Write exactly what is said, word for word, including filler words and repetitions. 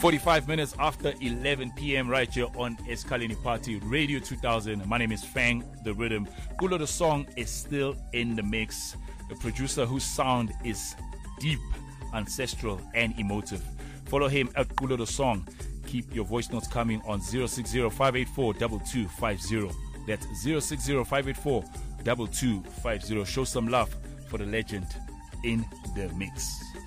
forty-five minutes after eleven p.m. right here on Eskalini Party Radio two thousand. My name is Fang the Rhythm. Kulo the Song is still in the mix. A producer whose sound is deep, ancestral, and emotive. Follow him at Kulo the Song. Keep your voice notes coming on zero six zero five eight four two two five zero. That's zero six zero five eight four two two five zero. Show some love for the legend in the mix.